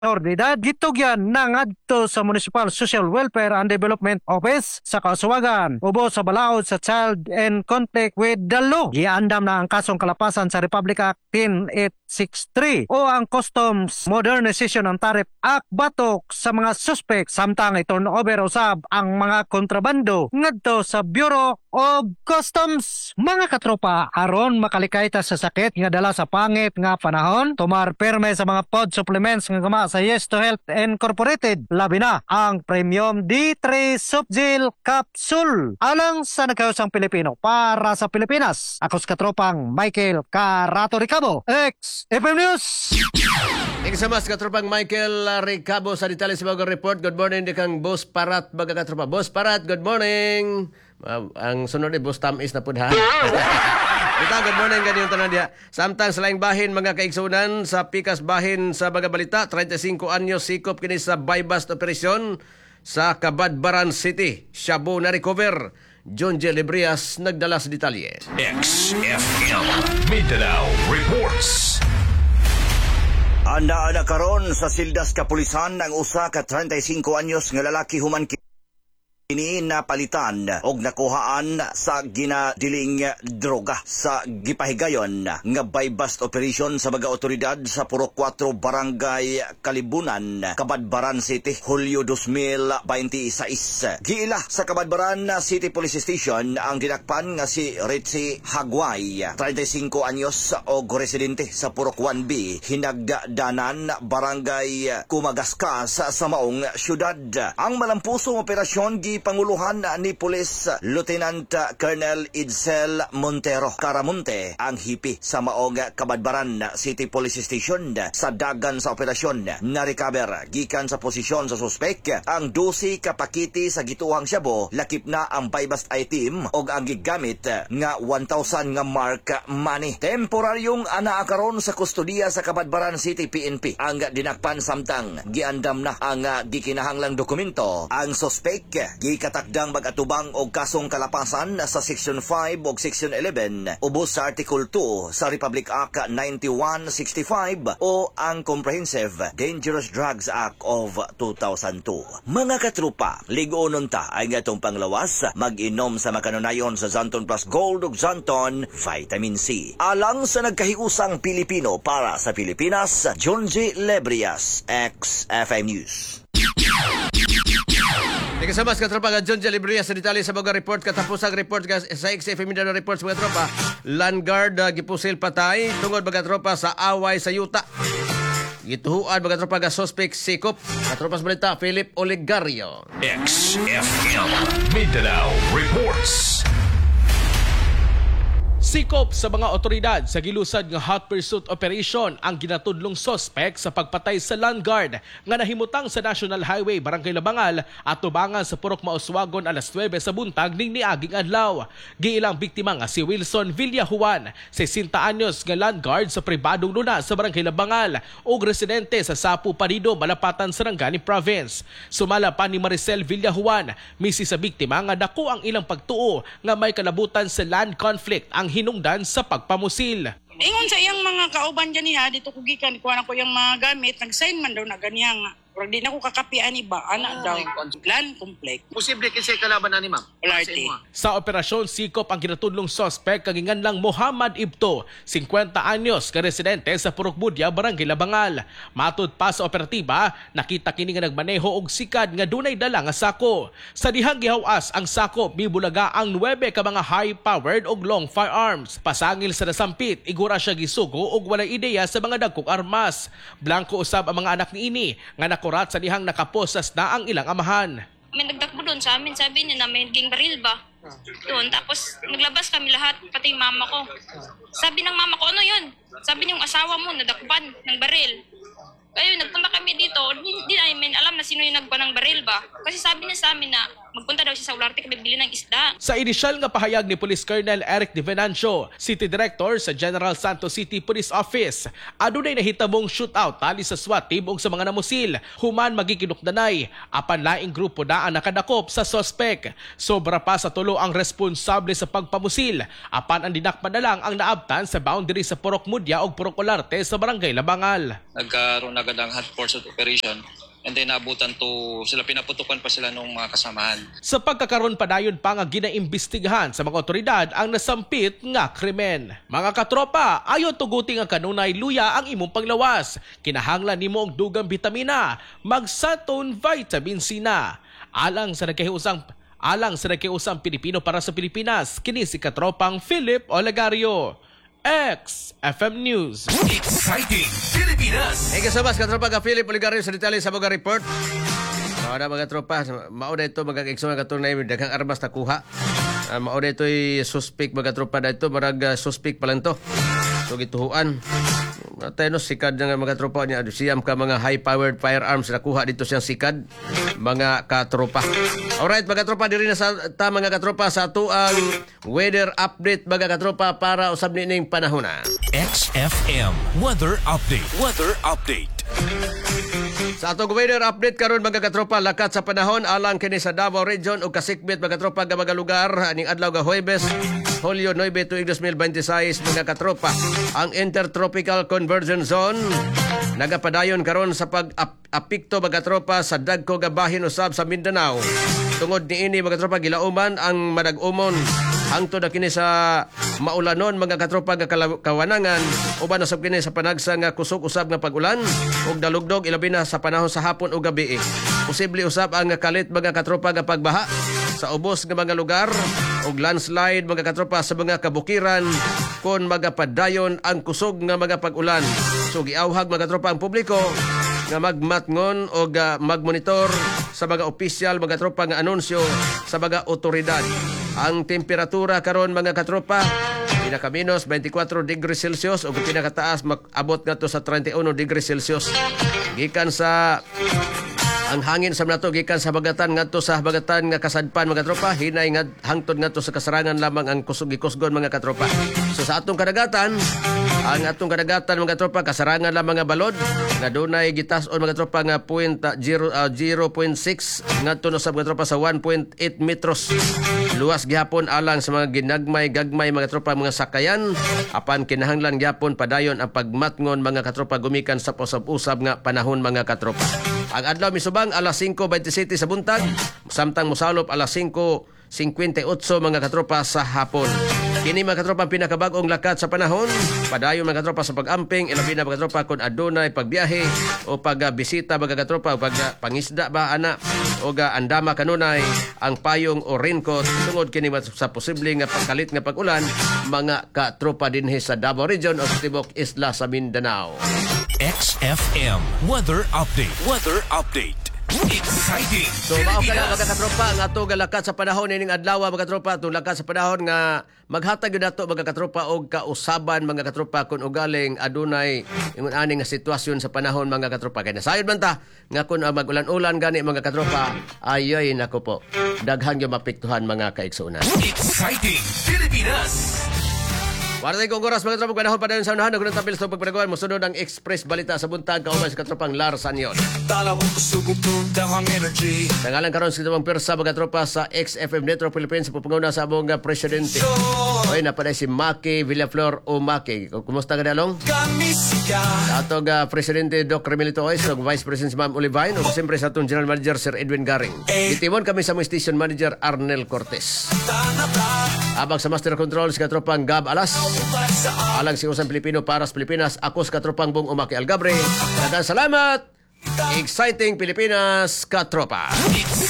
otoridad gitugyan na ngadto sa Municipal Social Welfare and Development Office sa Kasuwagan ubos sa balaod sa child in conflict with the law. Giandam na ang kasong kalapasan sa Republic Act 10863 o ang Customs Modernization and Tariff Act batok sa mga suspect samtang i-turnover usab ang mga kontrabando ngadto sa Bureau of Customs. Mga katropa, aron makalikay ta sa sakit nga dala sa pangit nga panahon, tumar perme sa mga food supplements nga gama sa Yes to Health Incorporated, labi na ang Premium D3 Subgel Capsule alang sa nagkayosang Pilipino para sa Pilipinas. Ako sa katropang Michael Carato Ricabo, XFM News. Thank you so much, katropang Michael Ricabo sa detalye sa mga report. Good morning di kang Boss Parat, baga katropa. Boss Parat, good morning. Ang sunod Boss Tamis na po ha. Ito, good morning ganyan tanan diha. Samtang sa laing bahin mga kaigsunan sa pikas bahin sa Bagabalita, 35 anyos sikop kini sa buy-bust operasyon sa Cabadbaran City. Shabu na recover. John J. Librias nagdala sa detalye. XFM Mindanao Reports. Anda karon sa sildas kapulisan ang usa ka 35 anyos nga lalaki human kini napalitan og nakuhaan sa ginadiling droga sa gipahigayon nga buy-bust operation sa mga otoridad sa Purok 4 Barangay Kalibunan, Cabadbaran City, Hulyo 2026. Giila sa Cabadbaran City Police Station ang dinakpan nga si Ritzy Hagway, 35 anyos og residente sa Purok 1B, Hinagdanan, Barangay Kumagaskas sa maong syudad. Ang malampusong operasyon Panguluhan ni Police Lieutenant Colonel Idsel Montero Caramonte ang hipi sa maong Cabadbaran City Police Station sa dagan sa operasyon na recover gikan sa posisyon sa suspek ang 12 kapakiti sa gituhang Shabu, lakip na ang buy-bust item og ang gigamit nga 1,000 nga mark money. Temporaryong anaa karon sa kustodiya sa Cabadbaran City PNP ang dinakpan samtang giandam na ang gikinahanglang dokumento. Ang suspek katakdang mag-atubang og kasong kalapasan sa Section 5 o Section 11 ubos sa Article 2 sa Republic Act 9165 o ang Comprehensive Dangerous Drugs Act of 2002. Mga katrupa, ligonon ta ay ngatong panglawas, mag-inom sa makanunayon sa Zanton Plus Gold ug Zanton Vitamin C. Alang sa nagkahiusang Pilipino para sa Pilipinas, John J. Librias, XFM News. Thank you so much, katropa. John J. Librias sa detalye sa mga report. Katapos ang report sa XFM Mindanao Reports, mga tropa. Land guard gipusil patay tungod mga tropa sa away sa yuta. Gituhuan mga tropa ga suspect sikop. Katropa sa balita, Philip Oligario. XFM Mindanao Reports. Sikop sa mga otoridad sa gilusad nga hot pursuit operation ang ginatudlong suspect sa pagpatay sa land guard nga nahimutang sa National Highway Barangay Labangal at tubangan sa Purok Mauswagon alas 9 sa buntag ning niaging adlaw. Giilang biktima nga si Wilson Villajuan, 60 anyos nga land guard sa pribadong luna sa Barangay Labangal ug residente sa Sapu Panido, Malapatan, Sarangani Province. Sumala pa ni Maricel Villajuan, misi sa biktima nga dako ang ilang pagtuo nga may kalabutan sa land conflict ang hinungdan sa pagpamusil. Ingon sa iyang mga kauban dyan niya, dito ko gikan, kuha na ko yung mga gamit, nag-sign man daw na ganyang. Pero di na ko kakapian iba, anak daw. Land conflict. Posible kasi kalaban na ni ma'am. Alarte. Sa operasyon sikop ang ginatudlong suspect kagingan lang Muhammad Ibto, 50 anyos, ka residente sa Purok Budya, Barangay Labangal. Matud pa sa operatiba, nakita kini nga nagmaneho og sikad nga dunay dala nga sako. Sa dihang gihawas ang sako, bibulaga ang 9 ka mga high-powered og long firearms. Pasangil sa nasampit, igura siya gisugo og walay ideya sa mga dagkong armas. Blanco usab ang mga anak niini nga nakurat sa dihang nakaposas na ang ilang amahan. May nagdakbo doon sa amin, sabi niya na may naging baril ba? Doon, tapos naglabas kami lahat, pati yung mama ko. Sabi ng mama ko, ano yun? Sabi niyong asawa mo, nadakpan ng baril. Kaya nagpunta kami dito, hindi namin alam na sino yung nagpa ng baril ba? Kasi sabi niya sa amin na magpunta daw siya sa Ularte kami bili ng isda. Sa inisyal nga pahayag ni Police Colonel Eric De Venancio, City Director sa General Santos City Police Office, adunay nahitabong shootout tali sa SWAT team ug sa mga namusil, human magikinukdanay, apan laing grupo na ang nakadakop sa suspect. Sobra pa sa tulo ang responsable sa pagpamusil, apan ang dinakpan na lang ang naabtan sa boundary sa Purok Mudya ug Purok Ularte sa Barangay Labangal. Nagkaroon agad ang hot pursuit operation. And then naabutan to sila, pinaputukan pa sila ng mga kasamahan. Sa pagkakaroon pa dayon pa nga ginaimbestigahan sa mga otoridad ang nasampit nga krimen. Mga katropa, ayon tuguti nga kanunay luya ang imong panglawas. Kinahanglan nimo og dugang bitamina, magsaton vitamin C na. Alang sa nagkiusang Pilipino para sa Pilipinas, kini si katropang Philip Olegario. XFM News. Exciting Pilipinas. Thank you so much, katropa ka Philip Oligario sa detalye sa mga report. Mauna mga tropa, mauna ito magkakiksungan katunay, daghang armas na kuha. Mauna ito'y suspect mga tropa na ito, marag suspect pa lang to. So gituhuan. Tayo no, sikad ng mga tropa niya. Siyam ka mga high-powered firearms na kuha dito siyang sikad. Mga katropa. Alright mga katropa, diri na sa mga katropa sa ato ang weather update mga katropa para usab nining panahon na. XFM Weather Update. Weather Update. Sa atong weather update karon mga katropa, lakat sa panahon alang kini sa Davao Region ug kasikbit mga katropa nga mga lugar aning adlaw nga Huwebes, Hulyo 9 tuig 2026 mga katropa. Ang Intertropical Convergence Zone nagapadayon karon sa pag-apikto mga katropa sa dagko nga bahin usab sa Mindanao. Tungod niini mga katropa gilauman ang madag-umon hangtod na kini sa maulanon mga katropa nga kawanangan uban na sab kini sa panagsa nga kusog usab nga pag-ulan ug dalugdog ilabi na sa panahon sa hapon ug gabi. Posible usab ang kalit mga katropa nga pagbaha sa ubos nga mga lugar ug landslide mga katropa sa mga kabukiran kon magapadayon ang kusog nga mga pag-ulan. So giawhag mga katropa ang publiko nga magmatngon o magmonitor sa mga opisyal mga tropa nga anunsyo sa mga otoridad. Ang temperatura karon mga katropa pinaka-minus 24 degrees Celsius ug pinakataas abot ngadto sa 31 degrees Celsius. Gikan sa ang hangin sa nato gikan sa bagatan ngadto sa bagatan nga kasadpan mga tropa, hinay nga hangtod ngadto sa kasarangan lamang ang kusog-kusgon mga katropa. So sa atong kadagatan, ang atong kadagatan mga tropa kasarangan lamang nga balod nga dunay gitas-on mga tropa nga 0.6 ngadto no sa mga tropa sa 1.8 metros. Luwas gihapon alang sa mga ginagmay-gagmay mga tropa mga sakayan apan kinahanglan gihapon padayon ang pagmatngon mga katropa gumikan sa usab-usab nga panahon mga katropa. Ang adlaw misubang alas 5:27 sa buntag, samtang mosalop alas 5:58 mga katropa sa hapon. Kini mga katropa ang pinakabag-ong lakat sa panahon, padayon mga katropa sa pag-amping, ilabi na mga katropa kung adunay pagbiyahe o pagbisita mga katropa o pangisda ba ana o andama kanunay ang payong o raincoat tungod kini sa posible nga pagkalit nga pag-ulan mga katropa dinhi sa Davao Region o sa tibok isla sa Mindanao. XFM Weather Update. Weather Update. Exciting So mao ka na mga katropa ang ato galakat sa panahon ining adlaw mga katropa, atong lakat sa panahon nga maghatag gyud nato mga katropa og kausaban mga katropa kun ugaling adunay ingon ani nga sitwasyon sa panahon mga katropa. Kay nasayod man ta nga kun magulan-ulan gani mga katropa, ayoy nako po. Daghang yung mapiktuhan mga kaigsuonan. Exciting Pilipinas. Wala tayong oras mga tropang panahon pa dayon sa unahan. Nagunang tapil sa pagpanaguan. Musunod ang Express Balita sa buntag. Kaumay sa katropang Larsan yun. Nangalan karon sa itong persa mga tropa sa XFM Metro Philippines sa pupanguna sa abong presidente. Oy, napaday si Maki Villaflor o Maki. Kumusta ka dalong? Atong presidente Doc Remilito Ois, Vice President si Ma'am Olivine, o siyempre sa atong General Manager Sir Edwin Garing. Itimon kami sa mga Station Manager Arnel Cortez. Abang sa Master Control sa katropang Gab Alas. Alang si Usang Pilipino para sa Pilipinas, ako sa katropang Bong Umaki Algabre. Daghang salamat! Exciting Pilipinas, katropa!